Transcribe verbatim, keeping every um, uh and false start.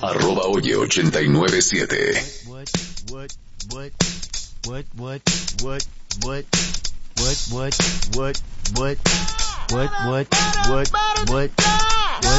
Arroba Oye ochenta y nueve siete. What, what, what, what, what, what, what, what, what, what, what, what, what, what, what,